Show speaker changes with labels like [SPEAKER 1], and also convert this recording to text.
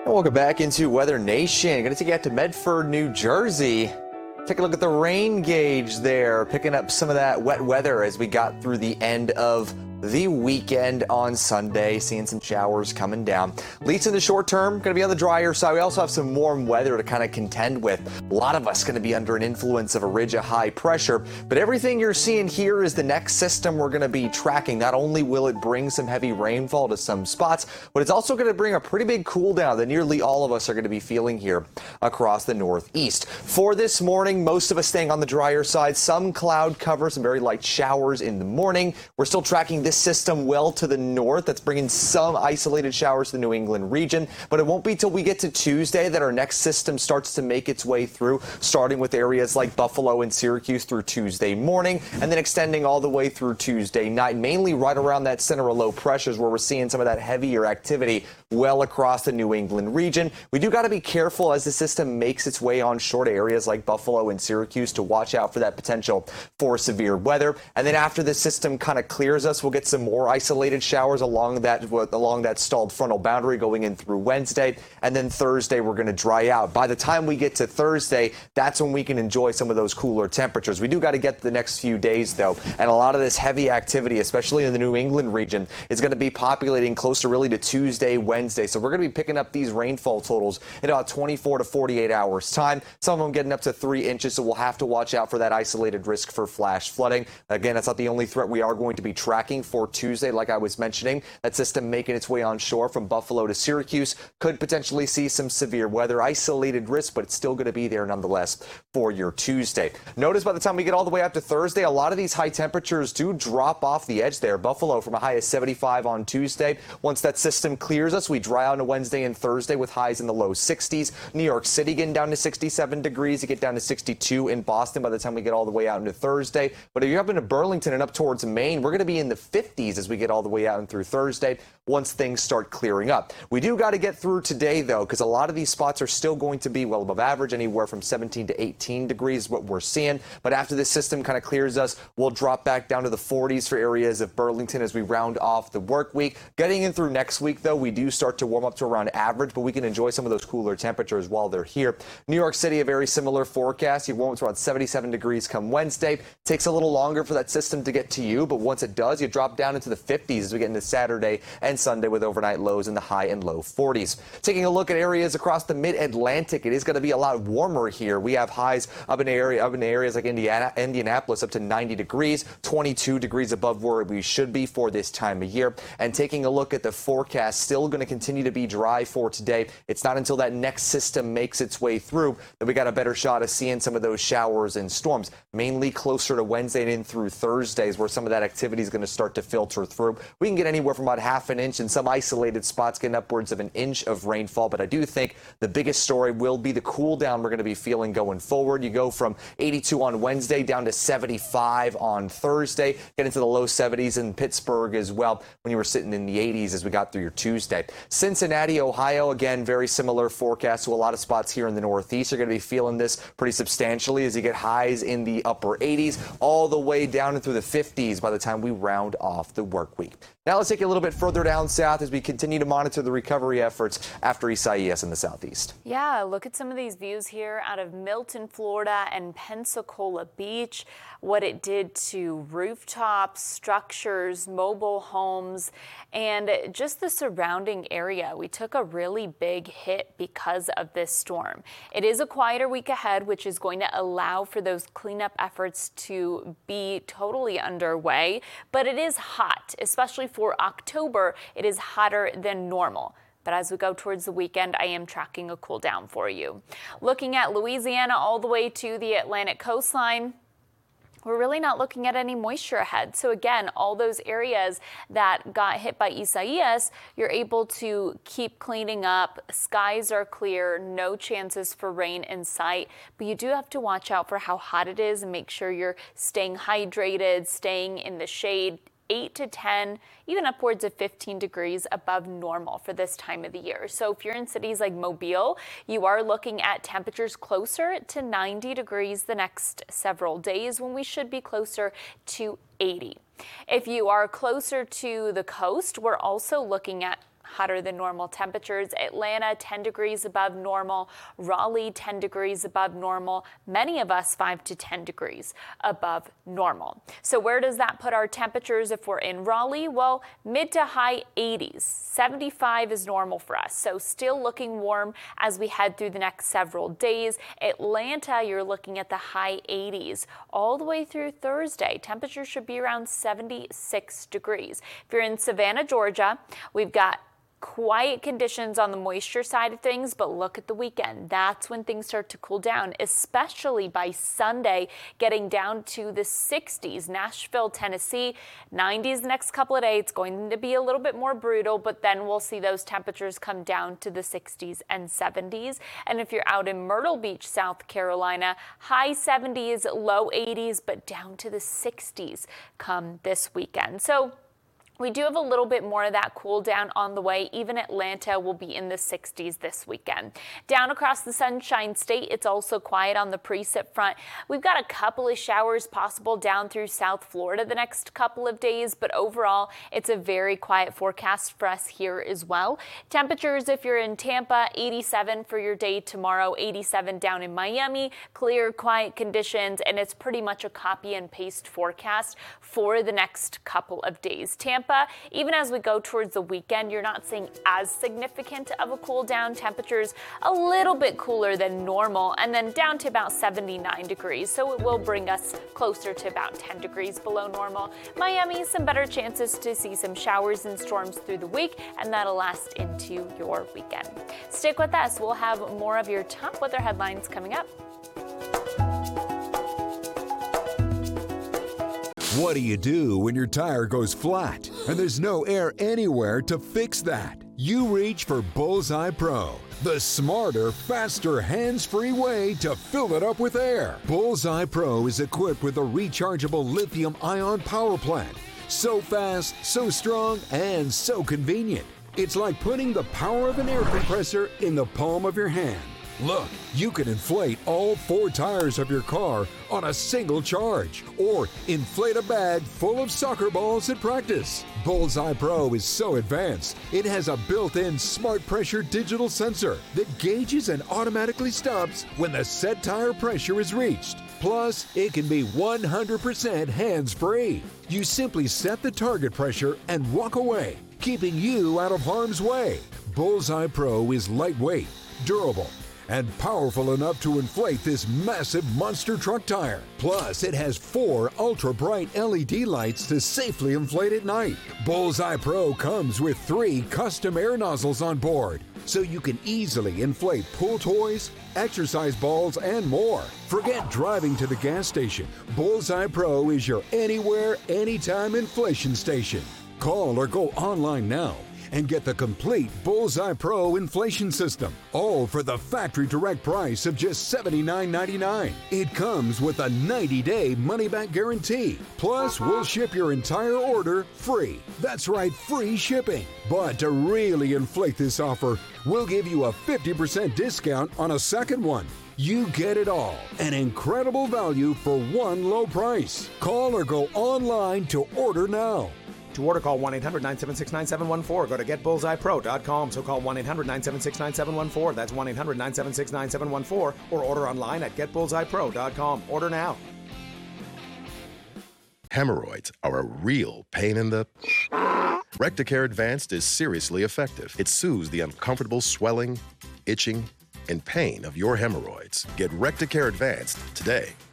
[SPEAKER 1] Welcome back into Weather Nation. Going to take you out to Medford, New Jersey. Take a look at the rain gauge there, picking up some of that wet weather as we got through the end of the weekend on Sunday, seeing some showers coming down. At least in the short term, going to be on the drier side. We also have some warm weather to kind of contend with. A lot of us going to be under an influence of a ridge of high pressure, but everything you're seeing here is the next system we're going to be tracking. Not only will it bring some heavy rainfall to some spots, but it's also going to bring a pretty big cool down that nearly all of us are going to be feeling here across the Northeast. For this morning, most of us staying on the drier side, some cloud cover, some very light showers in the morning. We're still tracking this system well to the north. That's bringing some isolated showers to the New England region, but it won't be till we get to Tuesday that our next system starts to make its way through, starting with areas like Buffalo and Syracuse through Tuesday morning, and then extending all the way through Tuesday night, mainly right around that center of low pressures where we're seeing some of that heavier activity well across the New England region. We do got to be careful as the system makes its way on short areas like Buffalo and Syracuse to watch out for that potential for severe weather. And then after the system kind of clears us, we'll get some more isolated showers along that stalled frontal boundary going in through Wednesday. And then Thursday, we're going to dry out. By the time we get to Thursday, that's when we can enjoy some of those cooler temperatures. We do got to get the next few days, though. And a lot of this heavy activity, especially in the New England region, is going to be populating closer really to Tuesday, Wednesday. So we're going to be picking up these rainfall totals in about 24 to 48 hours time. Some of them getting up to 3 inches, so we'll have to watch out for that isolated risk for flash flooding. Again, that's not the only threat we are going to be tracking for Tuesday. Like I was mentioning, that system making its way onshore from Buffalo to Syracuse could potentially see some severe weather, isolated risk, but it's still going to be there nonetheless for your Tuesday. Notice by the time we get all the way up to Thursday, a lot of these high temperatures do drop off the edge there. Buffalo from a high of 75 on Tuesday. Once that system clears us, we dry out on Wednesday and Thursday with highs in the low 60s. New York City getting down to 67 degrees. You get down to 62 in Boston by the time we get all the way out into Thursday. But if you're up into Burlington and up towards Maine, we're going to be in the 50s as we get all the way out and through Thursday once things start clearing up. We do got to get through today, though, because a lot of these spots are still going to be well above average, anywhere from 17 to 18 degrees is what we're seeing. But after this system kind of clears us, we'll drop back down to the 40s for areas of Burlington as we round off the work week. Getting in through next week, though, we do start to warm up to around average, but we can enjoy some of those cooler temperatures while they're here. New York City, a very similar forecast. You warm up to around 77 degrees come Wednesday. Takes a little longer for that system to get to you, but once it does, you drop down into the 50s as we get into Saturday and Sunday with overnight lows in the high and low 40s. Taking a look at areas across the mid-Atlantic, it is going to be a lot warmer here. We have highs up in areas like Indianapolis up to 90 degrees, 22 degrees above where we should be for this time of year. And taking a look at the forecast, still going to continue to be dry for today. It's not until that next system makes its way through that we got a better shot of seeing some of those showers and storms, mainly closer to Wednesday and in through Thursdays where some of that activity is going to start to filter through. We can get anywhere from about half an inch, and some isolated spots getting upwards of an inch of rainfall. But I do think the biggest story will be the cool down we're going to be feeling going forward. You go from 82 on Wednesday down to 75 on Thursday, get into the low 70s in Pittsburgh as well when you were sitting in the 80s as we got through your Tuesday. Cincinnati, Ohio, again, very similar forecast to a lot of spots here in the Northeast. You're going to be feeling this pretty substantially as you get highs in the upper 80s all the way down into the 50s by the time we round off the work week. Now let's take you a little bit further down south as we continue to monitor the recovery efforts after Isaias in the southeast.
[SPEAKER 2] Yeah, look at some of these views here out of Milton, Florida and Pensacola Beach, what it did to rooftops, structures, mobile homes, and just the surrounding area. We took a really big hit because of this storm. It is a quieter week ahead, which is going to allow for those cleanup efforts to be totally underway, but it is hot, especially for October. It is hotter than normal. But as we go towards the weekend, I am tracking a cool down for you. Looking at Louisiana all the way to the Atlantic coastline, we're really not looking at any moisture ahead. So again, all those areas that got hit by Isaias, you're able to keep cleaning up. Skies are clear, no chances for rain in sight, but you do have to watch out for how hot it is and make sure you're staying hydrated, staying in the shade. 8 to 10, even upwards of 15 degrees above normal for this time of the year. So if you're in cities like Mobile, you are looking at temperatures closer to 90 degrees the next several days when we should be closer to 80. If you are closer to the coast, we're also looking at hotter than normal temperatures. Atlanta, 10 degrees above normal. Raleigh, 10 degrees above normal. Many of us 5 to 10 degrees above normal. So where does that put our temperatures if we're in Raleigh? Well, mid to high 80s. 75 is normal for us. So still looking warm as we head through the next several days. Atlanta, you're looking at the high 80s all the way through Thursday. Temperatures should be around 76 degrees. If you're in Savannah, Georgia, we've got quiet conditions on the moisture side of things, but look at the weekend. That's when things start to cool down, especially by Sunday, getting down to the 60s. Nashville, Tennessee, 90s the next couple of days. It's going to be a little bit more brutal, but then we'll see those temperatures come down to the 60s and 70s. And if you're out in Myrtle Beach, South Carolina, high 70s, low 80s, but down to the 60s come this weekend. So we do have a little bit more of that cool down on the way. Even Atlanta will be in the 60s this weekend. Down across the Sunshine State, it's also quiet on the precip front. We've got a couple of showers possible down through South Florida the next couple of days, but overall, it's a very quiet forecast for us here as well. Temperatures, if you're in Tampa, 87 for your day tomorrow, 87 down in Miami, clear, quiet conditions, and it's pretty much a copy and paste forecast for the next couple of days. Tampa, even as we go towards the weekend, you're not seeing as significant of a cool down. Temperatures a little bit cooler than normal, and then down to about 79 degrees. So it will bring us closer to about 10 degrees below normal. Miami, some better chances to see some showers and storms through the week, and that'll last into your weekend. Stick with us. We'll have more of your top weather headlines coming up.
[SPEAKER 3] What do you do when your tire goes flat and there's no air anywhere to fix that? You reach for Bullseye Pro, the smarter, faster, hands-free way to fill it up with air. Bullseye Pro is equipped with a rechargeable lithium-ion power plant. So fast, so strong, and so convenient. It's like putting the power of an air compressor in the palm of your hand. Look, you can inflate all 4 tires of your car on a single charge, or inflate a bag full of soccer balls at practice. Bullseye Pro is so advanced, it has a built-in smart pressure digital sensor that gauges and automatically stops when the set tire pressure is reached. Plus, it can be 100% hands-free. You simply set the target pressure and walk away, keeping you out of harm's way. Bullseye Pro is lightweight, durable, and powerful enough to inflate this massive monster truck tire. Plus, it has 4 ultra-bright LED lights to safely inflate at night. Bullseye Pro comes with 3 custom air nozzles on board, so you can easily inflate pool toys, exercise balls, and more. Forget driving to the gas station. Bullseye Pro is your anywhere, anytime inflation station. Call or go online now and get the complete Bullseye Pro inflation system, all for the factory direct price of just $79.99. It comes with a 90-day money-back guarantee. Plus, we'll ship your entire order free. That's right, free shipping. But to really inflate this offer, we'll give you a 50% discount on a second one. You get it all. An incredible value for one low price. Call or go online to order now.
[SPEAKER 4] To order, call 1-800-976-9714. Go to getbullseyepro.com. So call 1-800-976-9714. That's 1-800-976-9714. Or order online at getbullseyepro.com. Order now.
[SPEAKER 5] Hemorrhoids are a real pain in the... Recticare Advanced is seriously effective. It soothes the uncomfortable swelling, itching, and pain of your hemorrhoids. Get Recticare Advanced today.